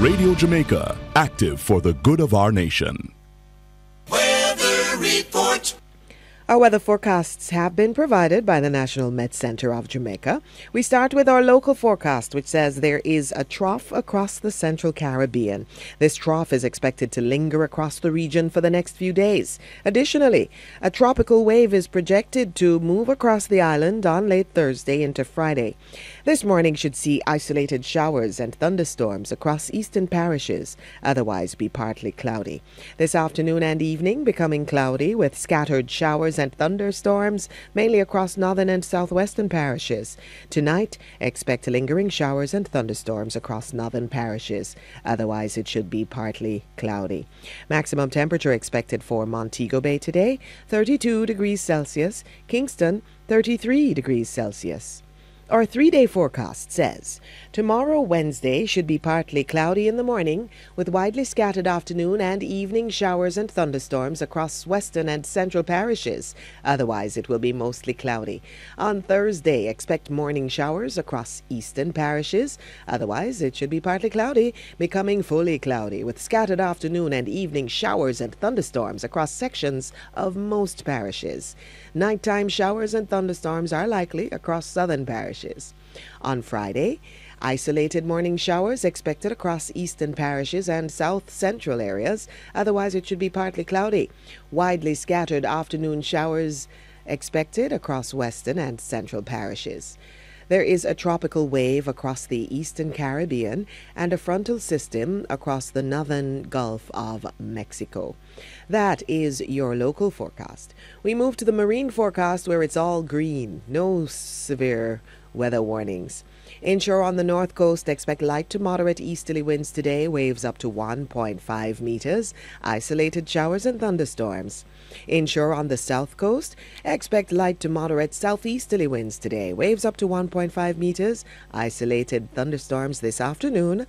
Radio Jamaica, active for the good of our nation. Weather report. Our weather forecasts have been provided by the National Met Center of Jamaica. We start with our local forecast, which says there is a trough across the Central Caribbean. This trough is expected to linger across the region for the next few days. Additionally, a tropical wave is projected to move across the island on late Thursday into Friday. This morning should see isolated showers and thunderstorms across eastern parishes, otherwise be partly cloudy. This afternoon and evening becoming cloudy with scattered showers and thunderstorms, mainly across northern and southwestern parishes. Tonight, expect lingering showers and thunderstorms across northern parishes. Otherwise, it should be partly cloudy. Maximum temperature expected for Montego Bay today, 32 degrees Celsius. Kingston, 33 degrees Celsius. Our 3-day forecast says, tomorrow, Wednesday, should be partly cloudy in the morning with widely scattered afternoon and evening showers and thunderstorms across western and central parishes. Otherwise, it will be mostly cloudy. On Thursday, expect morning showers across eastern parishes. Otherwise, it should be partly cloudy, becoming fully cloudy with scattered afternoon and evening showers and thunderstorms across sections of most parishes. Nighttime showers and thunderstorms are likely across southern parishes. On Friday, isolated morning showers expected across eastern parishes and south central areas. Otherwise, it should be partly cloudy. Widely scattered afternoon showers expected across western and central parishes. There is a tropical wave across the eastern Caribbean and a frontal system across the northern Gulf of Mexico. That is your local forecast. We move to the marine forecast where it's all green, no severe weather warnings. Inshore on the north coast, expect light to moderate easterly winds today, waves up to 1.5 meters, isolated showers and thunderstorms. Inshore on the south coast, expect light to moderate southeasterly winds today, waves up to 1.5 meters, isolated thunderstorms this afternoon,